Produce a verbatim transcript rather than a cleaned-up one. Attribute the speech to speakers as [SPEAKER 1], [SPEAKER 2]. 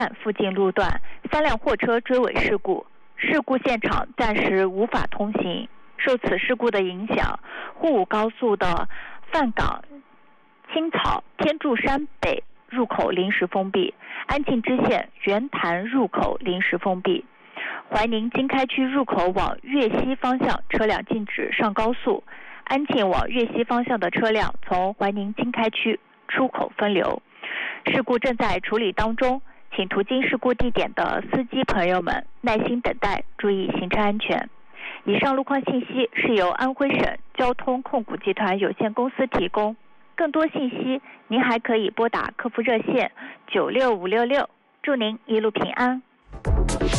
[SPEAKER 1] 附近路段，三辆货车追尾事故，事故现场暂时无法通行。受此事故的影响，沪武高速的范港、青草、天柱山北入口临时封闭，安庆支线圆潭入口临时封闭。怀宁经开区入口往粤西方向车辆禁止上高速，安庆往粤西方向的车辆从怀宁经开区出口分流。事故正在处理当中，请途经事故地点的司机朋友们耐心等待，注意行车安全。以上路况信息是由安徽省交通控股集团有限公司提供，更多信息您还可以拨打客服热线九六五六六，祝您一路平安。